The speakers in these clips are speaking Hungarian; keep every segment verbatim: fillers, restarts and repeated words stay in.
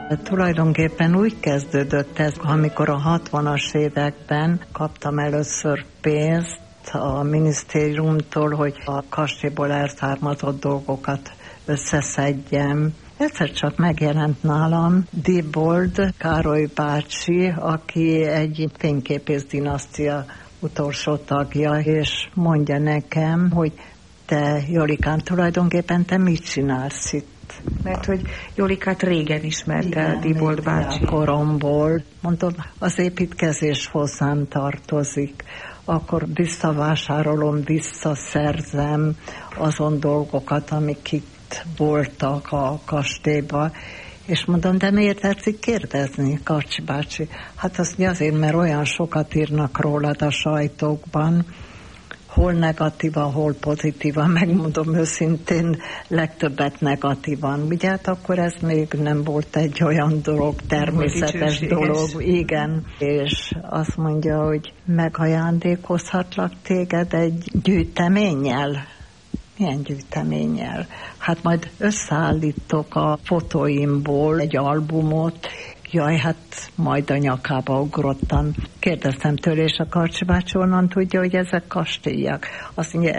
Tulajdonképpen úgy kezdődött ez, amikor a hatvanas években kaptam először pénzt a minisztériumtól, hogy a kastélyból elszármazott dolgokat összeszedjem. Egyszer csak megjelent nálam Diebold Károly bácsi, aki egy fényképész dinasztia utolsó tagja, és mondja nekem, hogy te, Jolikán, tulajdonképpen te mit csinálsz itt? Mert hogy Jolikát régen ismerte Diebold bácsi. Koromból. Mondom, az építkezés hozzám tartozik. Akkor visszavásárolom, visszaszerzem azon dolgokat, amik itt voltak a kastélyban. És mondom, de miért tetszik kérdezni, Karcsi bácsi? Hát azt azért, mert olyan sokat írnak rólad a sajtókban, hol negatíva, hol pozitíva, megmondom őszintén, legtöbbet negatívan. Ugye hát akkor ez még nem volt egy olyan dolog, természetes dolog. Igen. És azt mondja, hogy megajándékozhatlak téged egy gyűjteménnyel. Milyen gyűjteménnyel? Hát majd összeállítok a fotóimból egy albumot. Jaj, hát majd a nyakába ugrottam. Kérdeztem tőle, és a Karcsi bácsi onnan tudja, hogy ezek kastélyak. Azt mondja,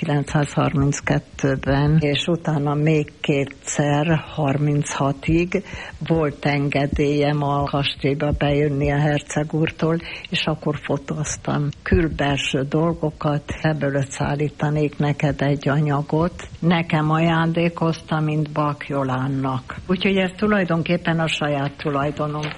ezerkilencszázharminckettőben, és utána még kétszer, harminchatig volt engedélyem a kastélyba bejönni a herceg úrtól, és akkor fotóztam külbelső dolgokat, ebből összeállítanék neked egy anyagot. Nekem ajándékozta, mint Bak Jolánnak. Úgyhogy ez tulajdonképpen a saját tulajdon.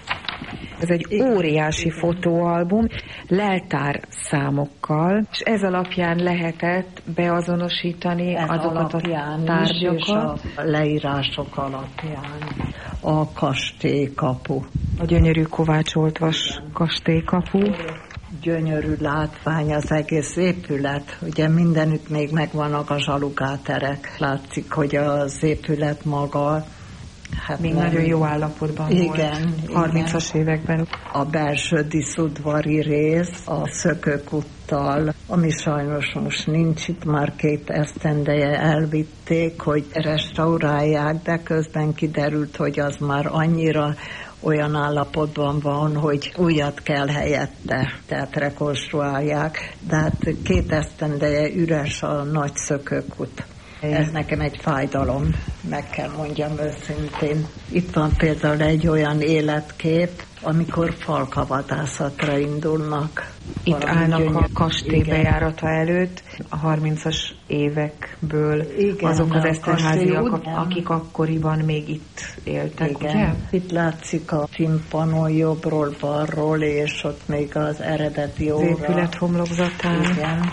Ez egy óriási fotóalbum, leltár számokkal, és ez alapján lehetett beazonosítani ez azokat a tárgyakat. És a leírások alapján a kastélykapu. A gyönyörű kovácsolt vas kastélykapu. Gyönyörű látvány az egész épület. Ugye mindenütt még megvannak a zsalugáterek. Látszik, hogy az épület maga hát még nem, nagyon jó állapotban igen, volt. harmincas években. A belső díszudvari rész a szökőkúttal, ami sajnos most nincs itt, már két esztendeje elvitték, hogy restaurálják, de közben kiderült, hogy az már annyira olyan állapotban van, hogy újat kell helyette, tehát rekonstruálják, de hát két esztendeje üres a nagy szökőkút. Ez nekem egy fájdalom, meg kell mondjam őszintén. Itt van például egy olyan életkép, amikor falkavadászatra indulnak. Itt valami állnak gyönyör... a kastély bejárata előtt, a harmincas évekből igen, azok az eszterháziak, akik akkoriban még itt éltek, igen. Ugye? Itt látszik a timpanon jobbról, balról, és ott még az eredeti óra. Az épület homlokzatán. Igen.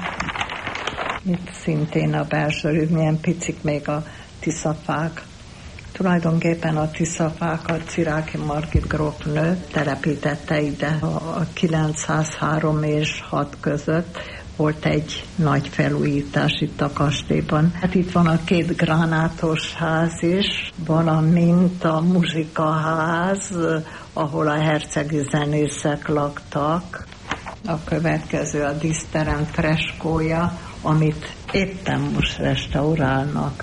Itt szintén a belső, milyen picik még a tiszafák. Tulajdonképpen a tiszafákat Cziráky Margit grófnő telepítette ide. A kilencszázhárom és hat között volt egy nagy felújítás itt a kastélyban. Hát itt van a két gránátos ház is, valamint a muzsikaház, ahol a hercegi zenészek laktak. A következő a díszterem freskója, amit éppen most restaurálnak.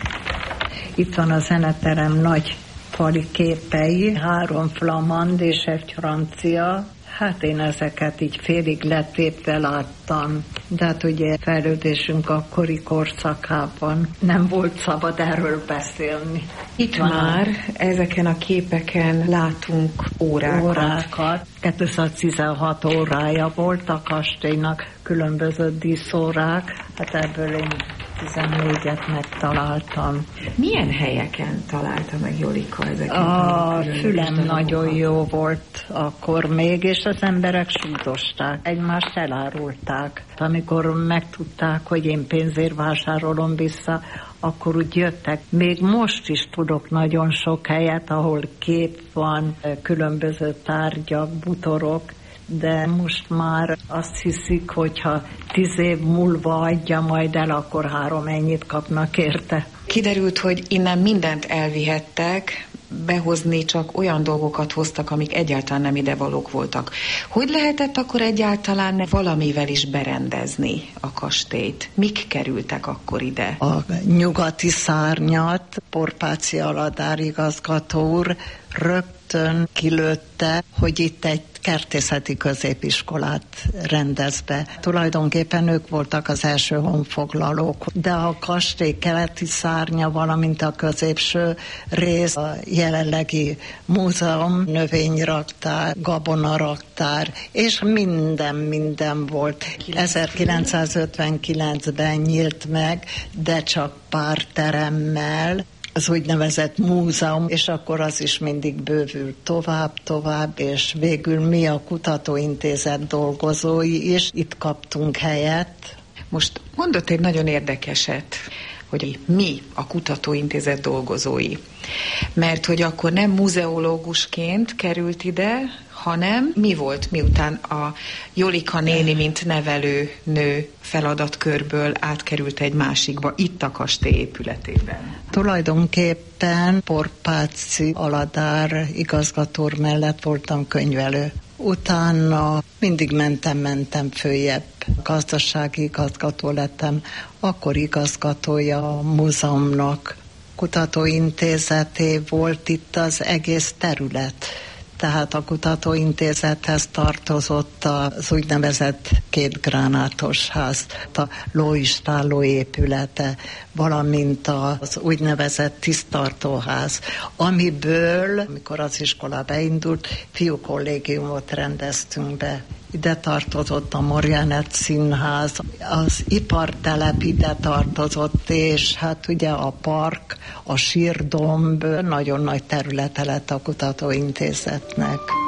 Itt van a zeneterem nagy fali képei, három flamand és egy francia. Hát én ezeket így félig letépve láttam, de hát ugye fejlődésünk akkori korszakában nem volt szabad erről beszélni. Itt van már ezeken a képeken látunk órákat. Órákat. kétszáztizenhat órája volt a kastélynak, különböző díszórák, hát ebből én tizennégyet megtaláltam. Milyen helyeken találta meg Jolika ezeket? A fülem nagyon jó volt akkor még, és az emberek súlyosták, egymást elárulták. Amikor megtudták, hogy én pénzért vásárolom vissza, akkor úgy jöttek. Még most is tudok nagyon sok helyet, ahol kép van, különböző tárgyak, butorok, de most már azt hiszik, hogyha tíz év múlva adja majd el, akkor három ennyit kapnak érte. Kiderült, hogy innen mindent elvihettek, behozni csak olyan dolgokat hoztak, amik egyáltalán nem idevalók voltak. Hogy lehetett akkor egyáltalán valamivel is berendezni a kastélyt? Mik kerültek akkor ide? A nyugati szárnyat Porpáci Aladár igazgató úr rögtön rögtön kilőtte, hogy itt egy kertészeti középiskolát rendez be. Tulajdonképpen ők voltak az első honfoglalók, de a kastély keleti szárnya, valamint a középső rész, a jelenlegi múzeum, növényraktár, gabonaraktár, és minden, minden volt. ezerkilencszázötvenkilencben nyílt meg, de csak pár teremmel, az úgynevezett múzeum, és akkor az is mindig bővült tovább, tovább, és végül mi a kutatóintézet dolgozói is itt kaptunk helyet. Most mondott egy nagyon érdekeset, hogy mi a kutatóintézet dolgozói. Mert hogy akkor nem muzeológusként került ide, hanem mi volt, miután a Jolika néni, mint nevelő nő feladatkörből átkerült egy másikba, itt a kastély épületében. Tulajdonképpen Porpáci Aladár igazgató mellett voltam könyvelő. Utána mindig mentem-mentem följebb. Gazdasági igazgató lettem, akkor igazgatója a múzeumnak. Kutatóintézeté volt itt az egész terület. Tehát a kutatóintézethez tartozott az úgynevezett két gránátos ház, a lóistálló épülete, valamint az úgynevezett tiszttartóház, amiből, amikor az iskola beindult, fiúkollégiumot rendeztünk be. Ide tartozott a Marionett Színház, az ipartelep ide tartozott, és hát ugye a park, a sírdomb nagyon nagy területe lett a kutatóintézetnek.